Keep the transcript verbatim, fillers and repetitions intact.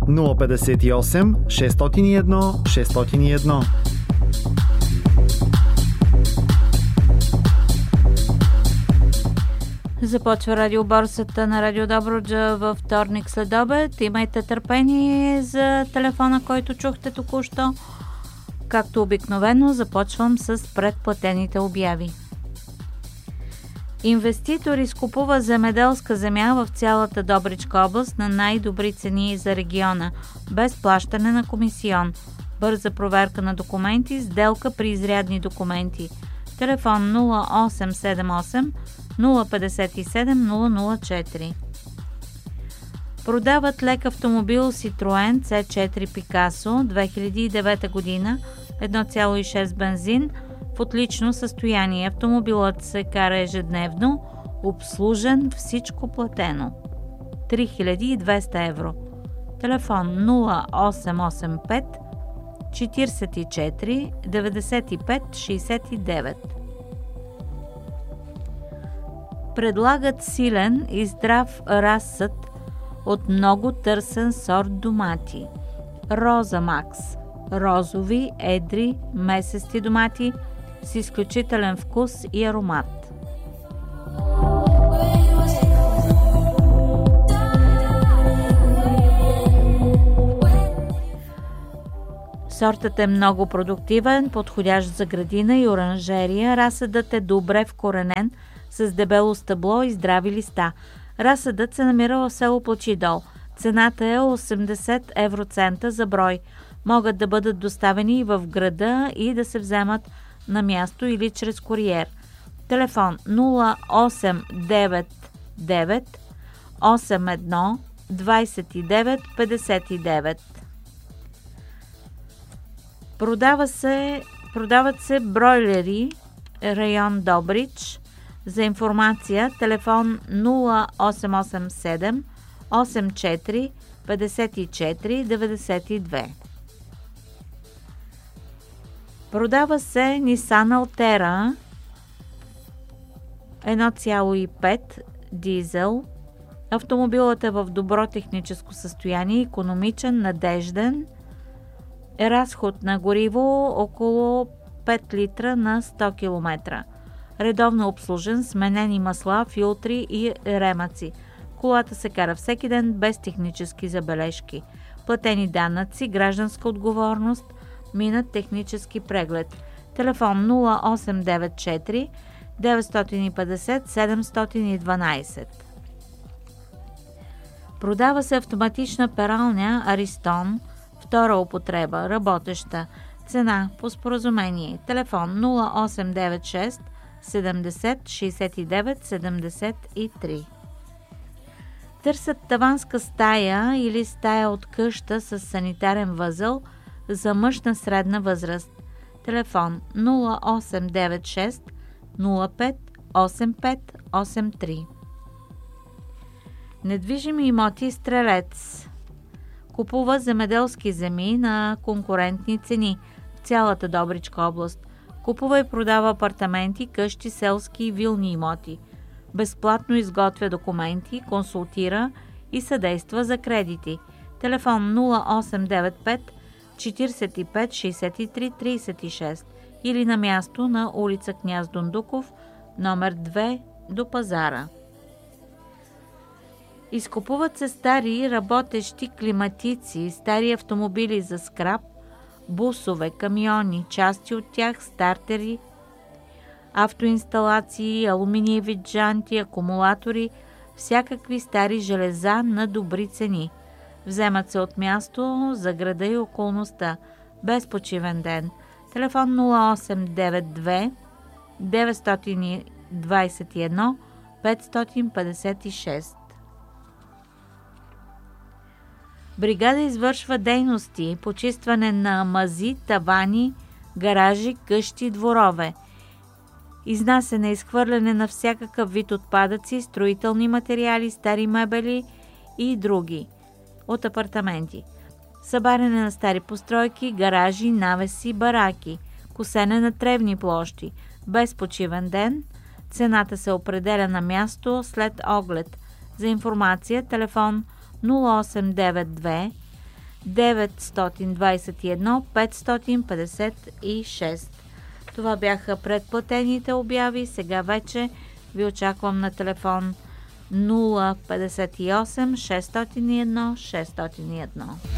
нула пет осем шест зero едно шест зero едно. Започва радиоборсата на Радио Добруджа във вторник след обед. Имайте търпение за телефона, който чухте току-що. Както обикновено, започвам с предплатените обяви. Инвеститор изкупува земеделска земя в цялата Добричка област на най-добри цени за региона, без плащане на комисион. Бърза проверка на документи, сделка при изрядни документи. Телефон нула осем седем осем нула пет седем нула нула четири. Продават лек автомобил Citroen Си четири Picasso две хиляди и девета година, едно цяло и шест бензин, в отлично състояние. Автомобилът се кара ежедневно, обслужен, всичко платено. три хиляди и двеста евро. Телефон нула осем осем пет четиридесет и четири деветдесет и пет шейсет и девет. Предлагат силен и здрав разсъд от много търсен сорт домати. Роза Макс. Розови, едри, месести домати с изключителен вкус и аромат. Сортът е много продуктивен, подходящ за градина и оранжерия. Разсъдът е добре вкоренен, с дебело стъбло и здрави листа. Разсъдът се намира в село Плачидол. Цената е осемдесет евроцента за брой. Могат да бъдат доставени и в града и да се вземат на място или чрез куриер. Телефон нула осем девет девет осем едно двадесет и девет петдесет и девет. Продава се, продават се бройлери, район Добрич. За информация, телефон нула осем осем седем осем четири петдесет и четири деветдесет и две. Продава се Nissan Almera едно цяло и пет дизел. Автомобилът е в добро техническо състояние, икономичен, надежден. Разход на гориво около пет литра на сто километра. Редовно обслужен, сменени масла, филтри и ремъци. Колата се кара всеки ден без технически забележки. Платени данъци, гражданска отговорност, минат технически преглед. Телефон нула осем девет четири деветстотин и петдесет седемстотин и дванадесет. Продава се автоматична пералня Аристон, втора употреба, работеща. Цена по споразумение. Телефон нула осем девет шест седемдесет шейсет и девет седемдесет и три. Търсят таванска стая или стая от къща с санитарен възел за мъж на средна възраст. Телефон нула осем девет шест нула пет осем пет осем три. Недвижими имоти Стрелец. Купува земеделски земи на конкурентни цени в цялата Добричка област. Купува и продава апартаменти, къщи, селски и вилни имоти. Безплатно изготвя документи, консултира и съдейства за кредити. Телефон нула осем девет пет четиридесет и пет шейсет и три тридесет и шест или на място на улица Княз Дондуков, номер две до пазара. Изкупуват се стари работещи климатици, стари автомобили за скрап, бусове, камиони, части от тях, стартери, автоинсталации, алуминиеви джанти, акумулатори, всякакви стари железа на добри цени. Вземат се от място за града и околността, без почивен ден. Телефон нула осем девет две деветстотин двадесет и едно петстотин петдесет и шест. Бригада извършва дейности, почистване на мази, тавани, гаражи, къщи, дворове. Изнасяне и изхвърляне на всякакъв вид отпадъци, строителни материали, стари мебели и други от апартаменти. Събаряне на стари постройки, гаражи, навеси, бараки, косене на тревни площи, без почивен ден. Цената се определя на място след оглед. За информация телефон нула осем девет две деветстотин двадесет и едно петстотин петдесет и шест. Това бяха предплатените обяви. Сега вече ви очаквам на телефон нула петдесет и осем шестстотин и едно шестстотин и едно.